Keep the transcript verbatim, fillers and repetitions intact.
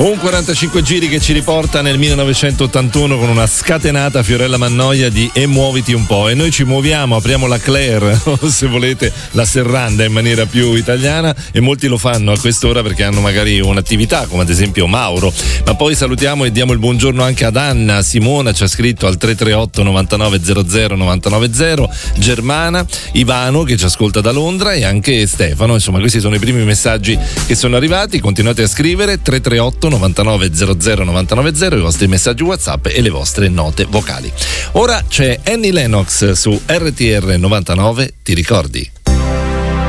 Un quarantacinque giri che ci riporta nel millenovecentottantuno con una scatenata Fiorella Mannoia di E muoviti un po', e noi ci muoviamo, apriamo la Claire o se volete la serranda in maniera più italiana, e molti lo fanno a quest'ora perché hanno magari un'attività come ad esempio Mauro, ma poi salutiamo e diamo il buongiorno anche ad Anna. Simona ci ha scritto al tre tre otto novantanove zero zero novantanove zero, Germana, Ivano che ci ascolta da Londra e anche Stefano. Insomma, questi sono i primi messaggi che sono arrivati. Continuate a scrivere tre tre otto novantanove zero zero novantanove zero i vostri messaggi WhatsApp e le vostre note vocali. Ora c'è Annie Lennox su R T R novantanove, ti ricordi?